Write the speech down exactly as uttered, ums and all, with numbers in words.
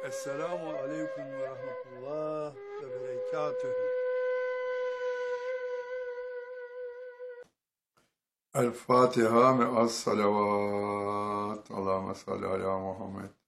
Esselamu aleyküm ve rahmetullah ve berekatühü. El Fatiha me'as salavat. Allahümme salli ala Muhammed.